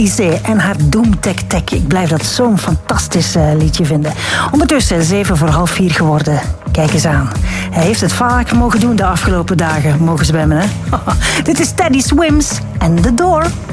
Alizé en haar Doom Tech Tech. Ik blijf dat zo'n fantastisch liedje vinden. Ondertussen 3:07 geworden. Kijk eens aan. Hij heeft het vaak mogen doen de afgelopen dagen. Mogen zwemmen, hè? Dit is Teddy Swims en The Door.